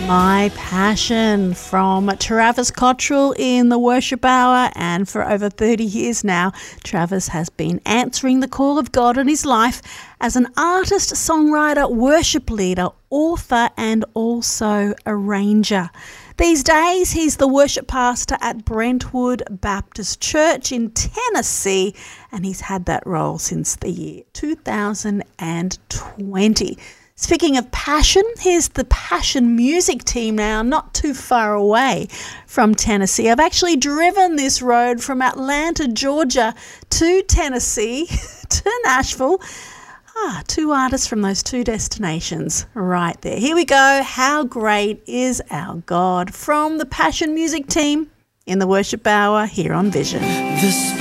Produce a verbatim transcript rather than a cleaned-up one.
My Passion from Travis Cottrell in the Worship Hour, and for over thirty years now, Travis has been answering the call of God in his life as an artist, songwriter, worship leader, author, and also arranger. These days, he's the worship pastor at Brentwood Baptist Church in Tennessee, and he's had that role since the year two thousand twenty. Speaking of passion, here's the Passion Music Team now, not too far away from Tennessee. I've actually driven this road from Atlanta, Georgia to Tennessee, to Nashville. Ah, two artists from those two destinations right there. Here we go. How great is our God? From the Passion Music Team in the Worship Hour here on Vision.